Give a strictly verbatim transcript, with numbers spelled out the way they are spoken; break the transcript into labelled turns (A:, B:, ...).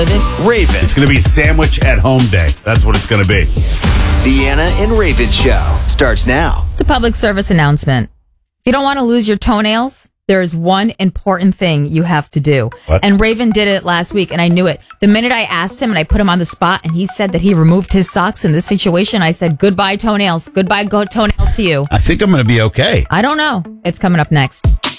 A: Raven.
B: It's going to be sandwich at home day. That's what it's going to be.
A: The Anna and Raven Show starts now.
C: It's a public service announcement. If you don't want to lose your toenails, there is one important thing you have to do.
B: What?
C: And Raven did it last week, and I knew it. The minute I asked him and I put him on the spot, and he said that he removed his socks in this situation, I said, goodbye toenails. Goodbye go toenails to you.
B: I think I'm going to be okay.
C: I don't know. It's coming up next.